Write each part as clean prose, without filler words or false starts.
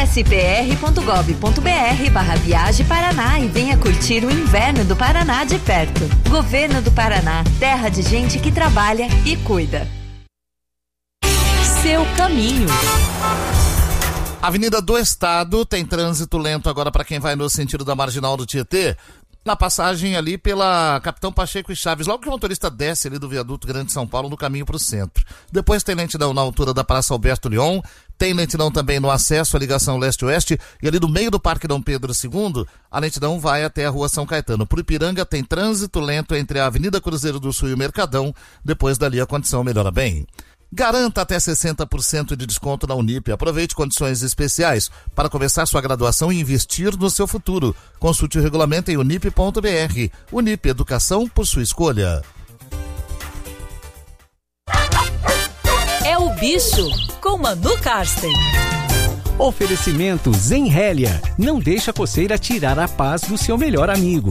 Acesse pr.gov.br/Viaje Paraná e venha curtir o inverno do Paraná de perto. Governo do Paraná, terra de gente que trabalha e cuida. Seu caminho. Avenida do Estado tem trânsito lento agora para quem vai no sentido da Marginal do Tietê, na passagem ali pela Capitão Pacheco e Chaves, logo que o motorista desce ali do viaduto Grande São Paulo no caminho para o centro. Depois tem lentidão na altura da Praça Alberto Lyon, tem lentidão também no acesso à ligação leste-oeste e ali do meio do Parque Dom Pedro II, a lentidão vai até a Rua São Caetano. Por Ipiranga tem trânsito lento entre a Avenida Cruzeiro do Sul e o Mercadão, depois dali a condição melhora bem. Garanta até 60% de desconto na Unip. Aproveite condições especiais para começar sua graduação e investir no seu futuro. Consulte o regulamento em unip.br. Unip, educação por sua escolha. É o Bicho, com Manu Karsten. Oferecimento Zenrélia. Não deixa a coceira tirar a paz do seu melhor amigo.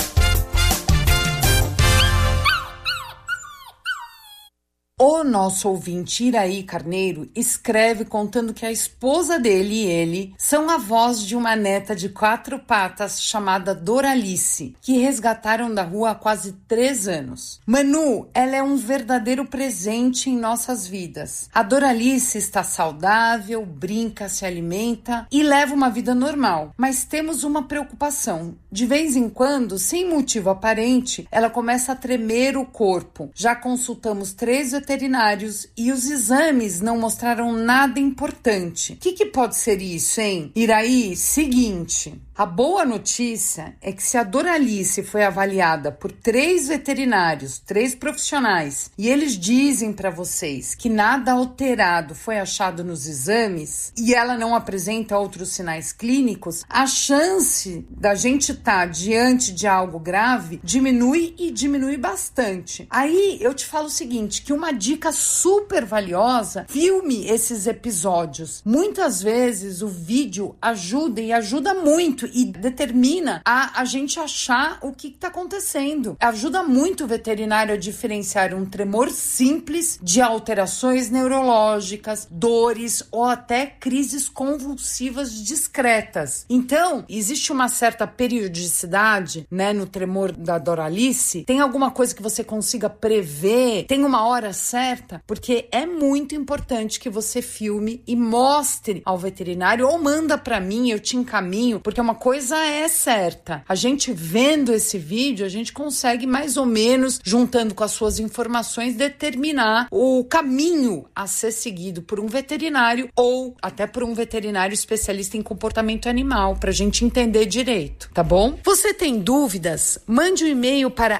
O nosso ouvinte Iraí Carneiro escreve contando que a esposa dele e ele são avós de uma neta de 4 patas chamada Doralice, que resgataram da rua há quase 3 anos. Manu, ela é um verdadeiro presente em nossas vidas. A Doralice está saudável, brinca, se alimenta e leva uma vida normal. Mas temos uma preocupação. De vez em quando, sem motivo aparente, ela começa a tremer o corpo. Já consultamos 3 veterinários e os exames não mostraram nada importante. O que pode ser isso, hein? Iraí, seguinte, a boa notícia é que se a Doralice foi avaliada por 3 veterinários, 3 profissionais, e eles dizem para vocês que nada alterado foi achado nos exames e ela não apresenta outros sinais clínicos, a chance da gente estar diante de algo grave diminui e diminui bastante. Aí eu te falo o seguinte, que uma dica super valiosa, filme esses episódios. Muitas vezes o vídeo ajuda e ajuda muito e determina a gente achar o que está acontecendo. Ajuda muito o veterinário a diferenciar um tremor simples de alterações neurológicas, dores ou até crises convulsivas discretas. Então, existe uma certa periodicidade, né, no tremor da Doralice? Tem alguma coisa que você consiga prever? Tem uma hora certa? Porque é muito importante que você filme e mostre ao veterinário ou manda pra mim, eu te encaminho, porque uma coisa é certa. A gente vendo esse vídeo, a gente consegue mais ou menos, juntando com as suas informações, determinar o caminho a ser seguido por um veterinário ou até por um veterinário especialista em comportamento animal, pra gente entender direito, tá bom? Você tem dúvidas? Mande um e-mail para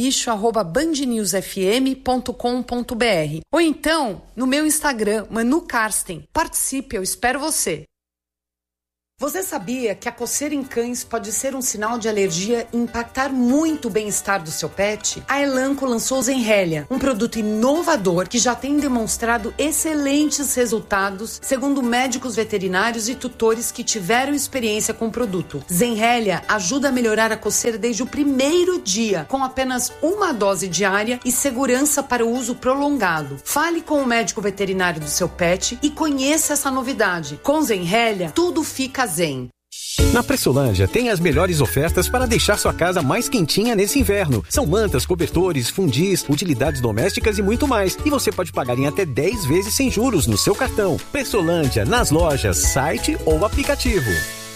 elbicho@bandnewsfm.com.br ou então no meu Instagram, Manu Karsten. Participe, eu espero você. Você sabia que a coceira em cães pode ser um sinal de alergia e impactar muito o bem-estar do seu pet? A Elanco lançou Zenrélia, um produto inovador que já tem demonstrado excelentes resultados, segundo médicos veterinários e tutores que tiveram experiência com o produto. Zenrélia ajuda a melhorar a coceira desde o primeiro dia, com apenas uma dose diária e segurança para o uso prolongado. Fale com o médico veterinário do seu pet e conheça essa novidade. Com Zenrélia, tudo fica zen. Na Pressolândia tem as melhores ofertas para deixar sua casa mais quentinha nesse inverno. São mantas, cobertores, fundis, utilidades domésticas e muito mais. E você pode pagar em até 10 vezes sem juros no seu cartão. Pressolândia, nas lojas, site ou aplicativo.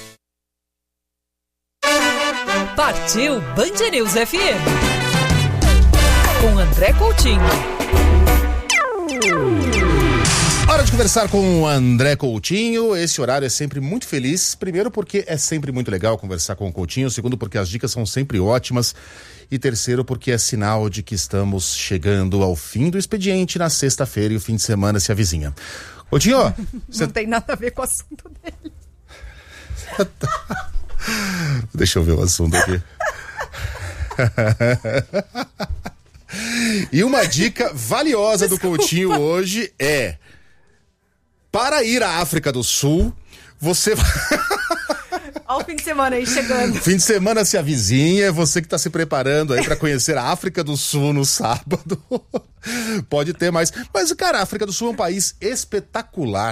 Partiu Band News FM. Com André Coutinho. Hora de conversar com o André Coutinho. Esse horário é sempre muito feliz. Primeiro porque é sempre muito legal conversar com o Coutinho. Segundo porque as dicas são sempre ótimas. E terceiro porque é sinal de que estamos chegando ao fim do expediente na sexta-feira e o fim de semana se avizinha. Coutinho, não tem nada a ver com o assunto dele. Deixa eu ver o assunto aqui. E uma dica valiosa do Coutinho hoje é: para ir à África do Sul, você vai... Olha o fim de semana aí chegando. Fim de semana se avizinha, você que está se preparando aí para conhecer a África do Sul no sábado. Pode ter mais. Mas, cara, a África do Sul é um país espetacular,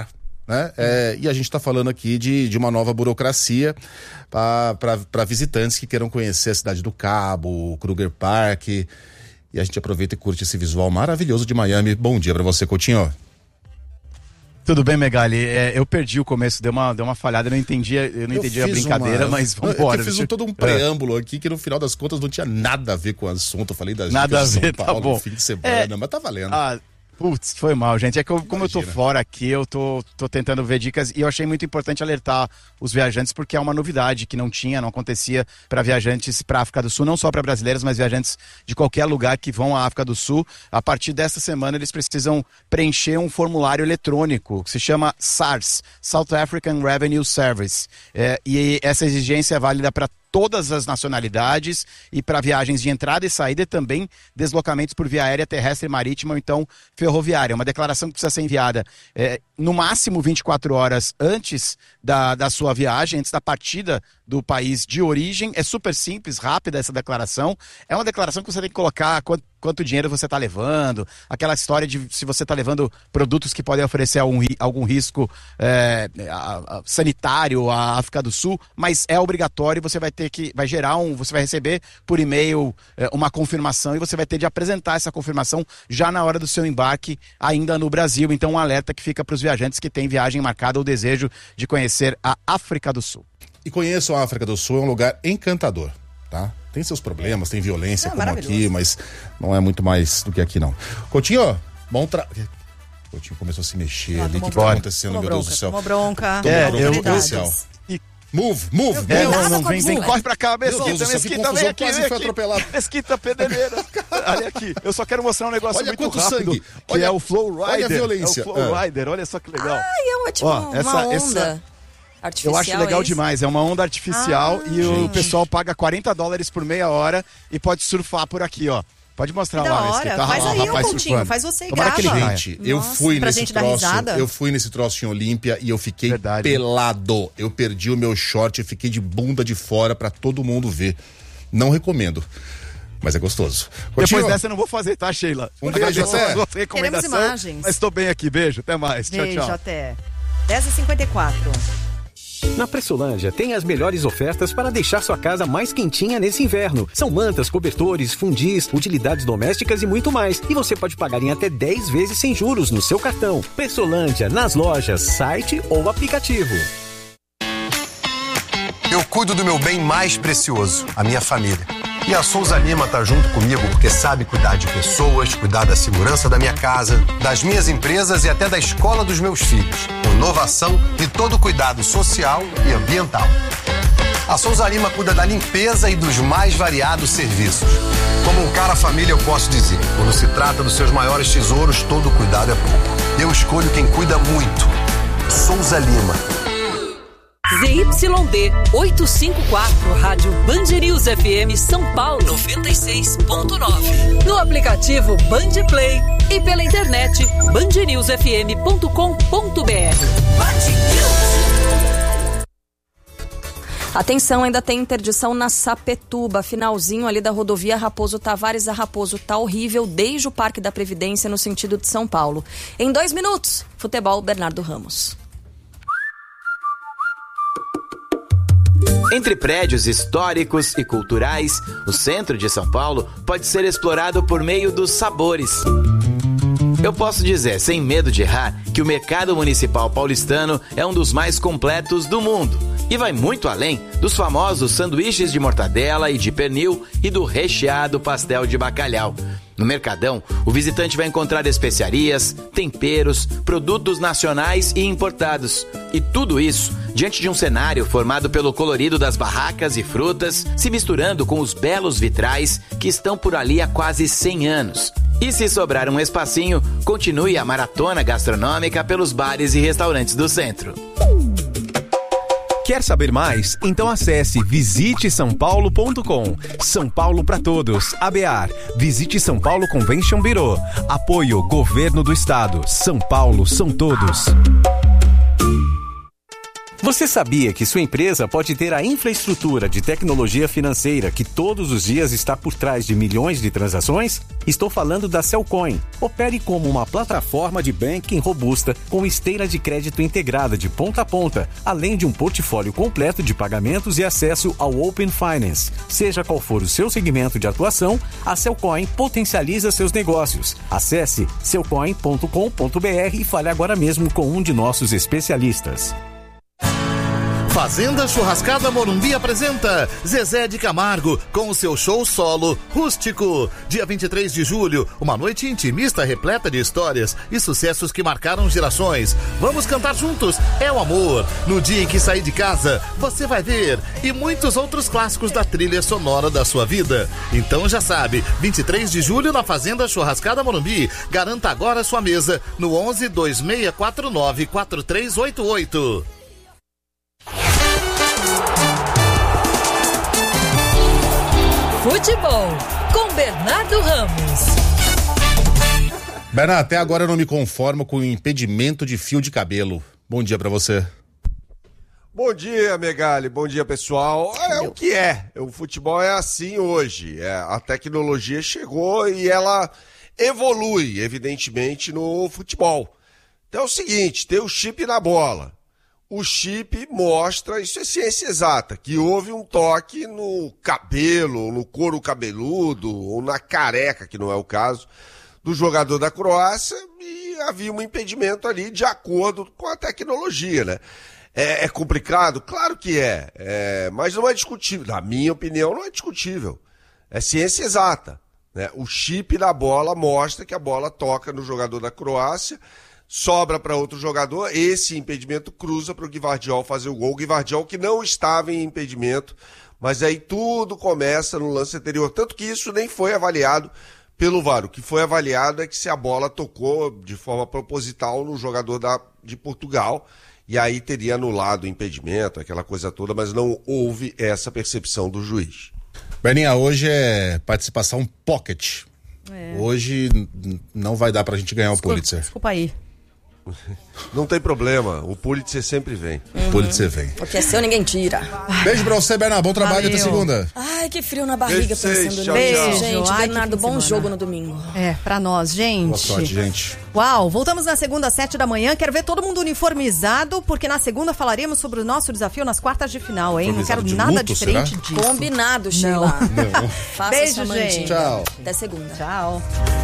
né? E a gente está falando aqui de uma nova burocracia para visitantes que queiram conhecer a Cidade do Cabo, o Kruger Park. E a gente aproveita e curte esse visual maravilhoso de Miami. Bom dia para você, Coutinho. Tudo bem, Megali? Eu perdi o começo, deu uma falhada, eu não entendi a brincadeira, mas vamos embora. Eu fiz todo um preâmbulo aqui que no final das contas não tinha nada a ver com o assunto. Eu falei das nada dicas a ver, de São Paulo tá bom. no fim de semana, mas tá valendo. Putz, foi mal, gente. É que como eu tô fora aqui, eu tô tentando ver dicas e eu achei muito importante alertar os viajantes porque é uma novidade que não acontecia para viajantes para a África do Sul, não só para brasileiros, mas viajantes de qualquer lugar que vão à África do Sul. A partir desta semana, eles precisam preencher um formulário eletrônico que se chama SARS, South African Revenue Service. E essa exigência é válida para todas as nacionalidades e para viagens de entrada e saída e também deslocamentos por via aérea, terrestre, marítima ou então ferroviária. Uma declaração que precisa ser enviada no máximo 24 horas antes da sua viagem, antes da partida do país de origem. É super simples, rápida essa declaração. É uma declaração que você tem que colocar quanto dinheiro você está levando, aquela história de se você está levando produtos que podem oferecer algum risco sanitário à África do Sul, mas é obrigatório e você você vai receber por e-mail uma confirmação e você vai ter de apresentar essa confirmação já na hora do seu embarque ainda no Brasil. Então um alerta que fica para os viajantes que têm viagem marcada ou desejo de conhecer a África do Sul. E conheço a África do Sul, é um lugar encantador, tá? Tem seus problemas, tem violência como aqui, mas não é muito mais do que aqui, não. Coutinho, Coutinho começou a se mexer ali. O que tá acontecendo, meu Deus do céu? Tomou bronca. Move. Vem, corre pra cá, Mesquita, vem aqui. Quase foi atropelado. Mesquita, pedeleira. Olha aqui, eu só quero mostrar um negócio muito rápido. Sangue. Que é o Flow Rider. Olha a violência. É o Flow Rider, olha só que legal. Uma onda artificial. Eu acho legal demais, é uma onda artificial e o pessoal paga $40 por meia hora e pode surfar por aqui, ó. Pode mostrar lá, Mesquita. Faz aí, ô Coutinho, faz você e grava. Gente, eu fui nesse troço em Olímpia e eu fiquei pelado. Eu perdi o meu short e fiquei de bunda de fora pra todo mundo ver. Não recomendo, mas é gostoso. Depois dessa eu não vou fazer, tá, Sheila? Um beijo até. Queremos imagens. Mas tô bem aqui, beijo, até mais. Beijo, tchau. Até 10h54. Na Pressolândia tem as melhores ofertas para deixar sua casa mais quentinha nesse inverno. São mantas, cobertores, fundis, utilidades domésticas e muito mais. E você pode pagar em até 10 vezes sem juros no seu cartão. Pressolândia, nas lojas, site ou aplicativo. Eu cuido do meu bem mais precioso, a minha família. E a Souza Lima tá junto comigo porque sabe cuidar de pessoas, cuidar da segurança da minha casa, das minhas empresas e até da escola dos meus filhos. Com inovação e todo cuidado social e ambiental. A Souza Lima cuida da limpeza e dos mais variados serviços. Como um cara família eu posso dizer, quando se trata dos seus maiores tesouros, todo cuidado é pouco. Eu escolho quem cuida muito. Souza Lima. ZYD 854, Rádio Band News FM São Paulo 96.9. No aplicativo Band Play e pela internet bandnewsfm.com.br. Atenção, ainda tem interdição na Sapetúba, finalzinho ali da rodovia Raposo Tavares a Raposo. Tá horrível desde o Parque da Previdência no sentido de São Paulo. Em 2 minutos, futebol Bernardo Ramos. Entre prédios históricos e culturais, o centro de São Paulo pode ser explorado por meio dos sabores. Eu posso dizer, sem medo de errar, que o mercado municipal paulistano é um dos mais completos do mundo e vai muito além dos famosos sanduíches de mortadela e de pernil e do recheado pastel de bacalhau. No Mercadão, o visitante vai encontrar especiarias, temperos, produtos nacionais e importados. E tudo isso diante de um cenário formado pelo colorido das barracas e frutas, se misturando com os belos vitrais que estão por ali há quase 100 anos. E se sobrar um espacinho, continue a maratona gastronômica pelos bares e restaurantes do centro. Quer saber mais? Então acesse visitesaopaulo.com. São Paulo para todos. ABAR. Visite São Paulo Convention Bureau. Apoio Governo do Estado. São Paulo são todos. Você sabia que sua empresa pode ter a infraestrutura de tecnologia financeira que todos os dias está por trás de milhões de transações? Estou falando da Cellcoin. Opere como uma plataforma de banking robusta com esteira de crédito integrada de ponta a ponta, além de um portfólio completo de pagamentos e acesso ao Open Finance. Seja qual for o seu segmento de atuação, a Cellcoin potencializa seus negócios. Acesse cellcoin.com.br e fale agora mesmo com um de nossos especialistas. Fazenda Churrascada Morumbi apresenta Zezé de Camargo com o seu show solo Rústico. Dia 23 de julho, uma noite intimista repleta de histórias e sucessos que marcaram gerações. Vamos cantar juntos, é o amor. No dia em que sair de casa, você vai ver. E muitos outros clássicos da trilha sonora da sua vida. Então já sabe, 23 de julho na Fazenda Churrascada Morumbi. Garanta agora sua mesa no 11 2649 4388. Futebol, com Bernardo Ramos. Bernardo, até agora eu não me conformo com o impedimento de fio de cabelo. Bom dia pra você. Bom dia, Megali. Bom dia, pessoal. É o que é. O futebol é assim hoje. A tecnologia chegou e ela evolui, evidentemente, no futebol. Então é o seguinte, tem o chip na bola. O chip mostra, isso é ciência exata, que houve um toque no cabelo, no couro cabeludo, ou na careca, que não é o caso, do jogador da Croácia, e havia um impedimento ali de acordo com a tecnologia, né? É complicado? Claro que é, mas não é discutível. Na minha opinião, não é discutível. É ciência exata, né? O chip na bola mostra que a bola toca no jogador da Croácia, sobra para outro jogador, esse impedimento cruza para o Gvardiol fazer o gol. O Gvardiol que não estava em impedimento, mas aí tudo começa no lance anterior. Tanto que isso nem foi avaliado pelo VAR. O que foi avaliado é que se a bola tocou de forma proposital no jogador de Portugal, e aí teria anulado o impedimento, aquela coisa toda, mas não houve essa percepção do juiz. Berninha, hoje é participação pocket. Hoje não vai dar pra gente ganhar o Pulitzer. Desculpa aí. Não tem problema, o Pulitzer sempre vem. O Pulitzer vem. Porque é seu, ninguém tira. Beijo pra você, Bernardo. Bom trabalho até segunda. Ai, que frio na barriga Beijo, pensando tchau, nisso. tchau. Gente, Ai, Bernardo, que bom semana. jogo no domingo. É, pra nós, gente. Boa sorte, gente. Uau, voltamos na segunda às 7 da manhã. Quero ver todo mundo uniformizado, porque na segunda falaremos sobre o nosso desafio nas quartas de final, hein? Não quero de nada luto, diferente será? disso. Combinado, Sheila. Não. Faça Beijo, sua gente. mandinga. Tchau. Até segunda. Tchau.